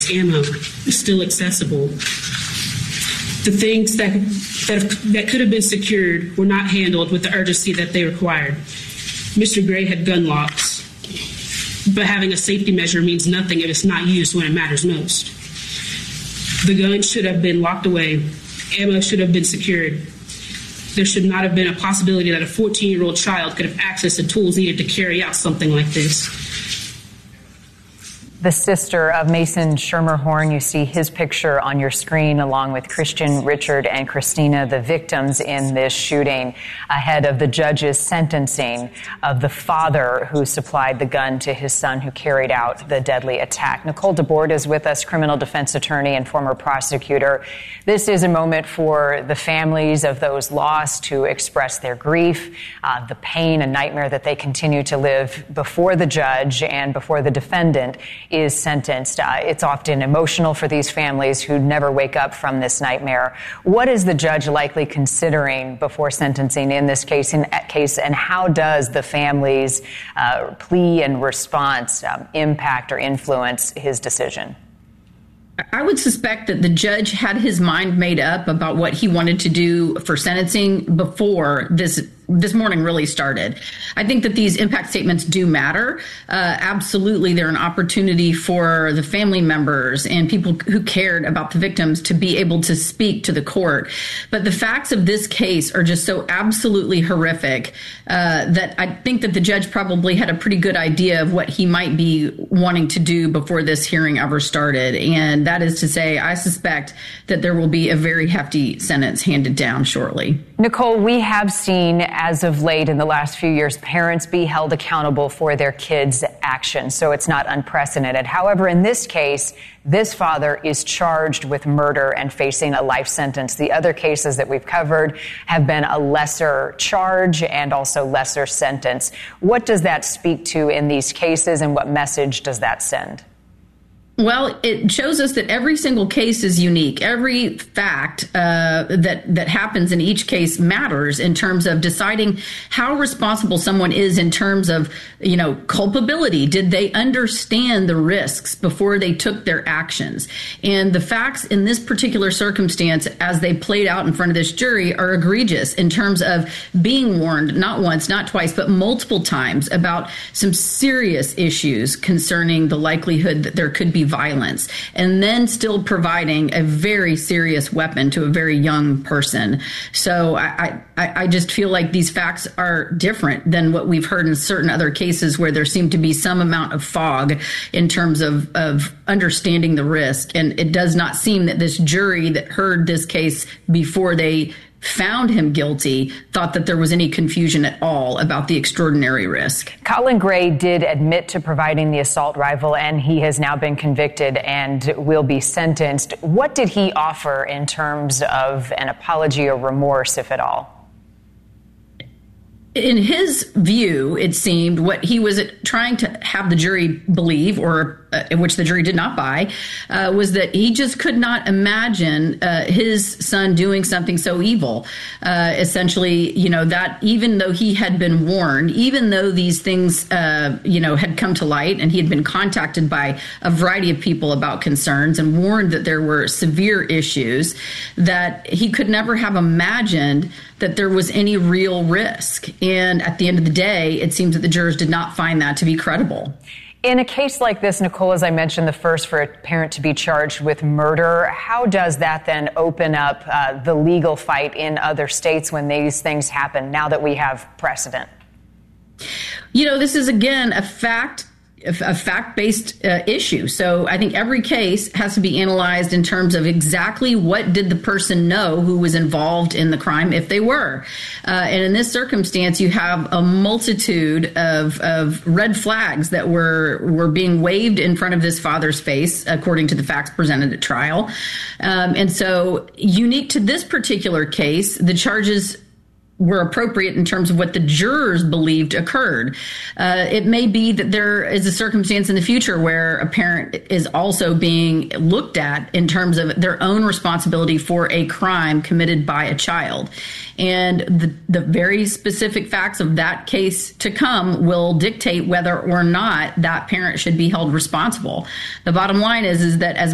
ammo still accessible. The things that could have been secured were not handled with the urgency that they required. Mr. Gray had gun locks, but having a safety measure means nothing if it's not used when it matters most. The gun should have been locked away. Ammo should have been secured. There should not have been a possibility that a 14-year-old child could have access to tools needed to carry out something like this. The sister of Mason Schermerhorn, you see his picture on your screen along with Christian, Richard, and Christina, the victims in this shooting, ahead of the judge's sentencing of the father who supplied the gun to his son who carried out the deadly attack. Nicole DeBoard is with us, criminal defense attorney and former prosecutor. This is a moment for the families of those lost to express their grief, the pain and nightmare that they continue to live before the judge and before the defendant is sentenced. It's often emotional for these families who never wake up from this nightmare. What is the judge likely considering before sentencing in this case, and how does the family's plea and response impact or influence his decision? I would suspect that the judge had his mind made up about what he wanted to do for sentencing before this morning really started. I think that these impact statements do matter. Absolutely, they're an opportunity for the family members and people who cared about the victims to be able to speak to the court. But the facts of this case are just so absolutely horrific that I think that the judge probably had a pretty good idea of what he might be wanting to do before this hearing ever started. And that is to say, I suspect that there will be a very hefty sentence handed down shortly. Nicole, we have seen as of late in the last few years, parents be held accountable for their kids' actions. So it's not unprecedented. However, in this case, this father is charged with murder and facing a life sentence. The other cases that we've covered have been a lesser charge and also lesser sentence. What does that speak to in these cases, and what message does that send? Well, it shows us that every single case is unique. Every fact that happens in each case matters in terms of deciding how responsible someone is in terms of, culpability. Did they understand the risks before they took their actions? And the facts in this particular circumstance, as they played out in front of this jury, are egregious in terms of being warned not once, not twice, but multiple times about some serious issues concerning the likelihood that there could be violence, and then still providing a very serious weapon to a very young person. So I just feel like these facts are different than what we've heard in certain other cases where there seemed to be some amount of fog in terms of understanding the risk. And it does not seem that this jury that heard this case before they found him guilty thought that there was any confusion at all about the extraordinary risk. Colin Gray did admit to providing the assault rifle, and he has now been convicted and will be sentenced. What did he offer in terms of an apology or remorse, if at all? In his view, it seemed what he was trying to have the jury believe, or which the jury did not buy, was that he just could not imagine his son doing something so evil. Essentially, that even though he had been warned, even though these things, had come to light and he had been contacted by a variety of people about concerns and warned that there were severe issues, that he could never have imagined that there was any real risk. And at the end of the day, it seems that the jurors did not find that to be credible. In a case like this, Nicole, as I mentioned, the first for a parent to be charged with murder, how does that then open up the legal fight in other states when these things happen, now that we have precedent? This is, again, a fact-based issue. So I think every case has to be analyzed in terms of exactly what did the person know who was involved in the crime, if they were. And in this circumstance, you have a multitude of red flags that were being waved in front of this father's face, according to the facts presented at trial. And so unique to this particular case, the charges were appropriate in terms of what the jurors believed occurred. It may be that there is a circumstance in the future where a parent is also being looked at in terms of their own responsibility for a crime committed by a child. And the very specific facts of that case to come will dictate whether or not that parent should be held responsible. The bottom line is that as